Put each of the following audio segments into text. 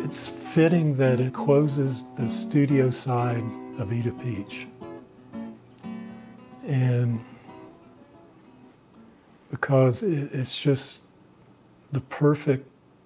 it's fitting that it closes the studio side of Eat a Peach. And because it's just the perfect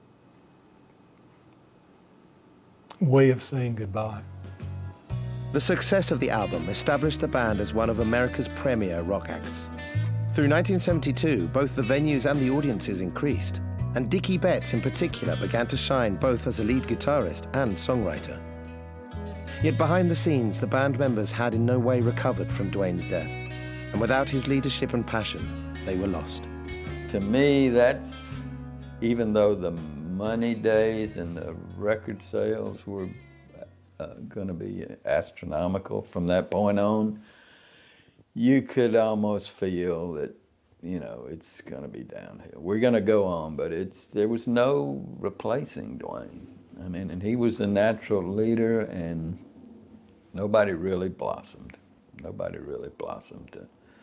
way of saying goodbye. The success of the album established the band as one of America's premier rock acts. Through 1972, both the venues and the audiences increased, and Dickie Betts in particular began to shine both as a lead guitarist and songwriter. Yet behind the scenes, the band members had in no way recovered from Duane's death, and without his leadership and passion, they were lost. To me, that's, even though the money days and the record sales were going to be astronomical from that point on, you could almost feel that, you know, it's going to be downhill. We're going to go on, but there was no replacing Duane. I mean, and he was a natural leader, and nobody really blossomed. Nobody really blossomed.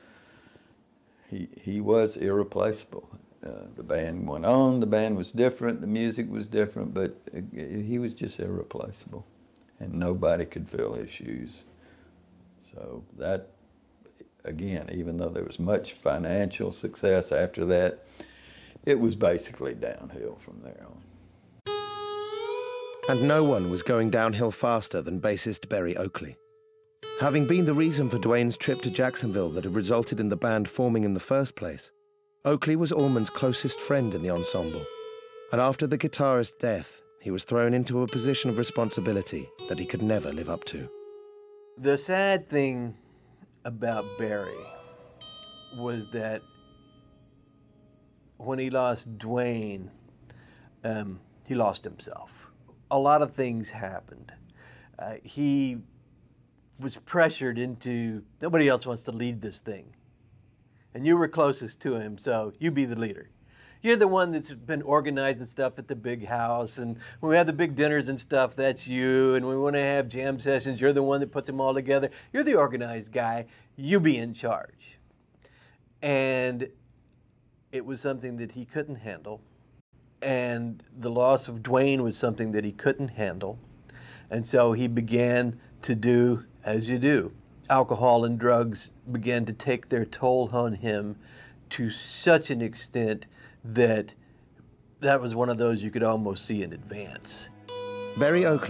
He was irreplaceable. The band went on, the band was different, the music was different, but he was just irreplaceable. And nobody could fill his shoes. So that, again, even though there was much financial success after that, it was basically downhill from there on. And no one was going downhill faster than bassist Berry Oakley. Having been the reason for Duane's trip to Jacksonville that had resulted in the band forming in the first place, Oakley was Allman's closest friend in the ensemble. And after the guitarist's death, he was thrown into a position of responsibility that he could never live up to. The sad thing about Berry was that when he lost Duane, he lost himself. A lot of things happened. He was pressured into, nobody else wants to lead this thing. And you were closest to him, so you be the leader. You're the one that's been organizing stuff at the big house, and when we have the big dinners and stuff, that's you, and when we want to have jam sessions, you're the one that puts them all together. You're the organized guy. You be in charge. And it was something that he couldn't handle, and the loss of Duane was something that he couldn't handle, and so he began to do as you do. Alcohol and drugs began to take their toll on him to such an extent that was one of those you could almost see in advance. Berry Oakley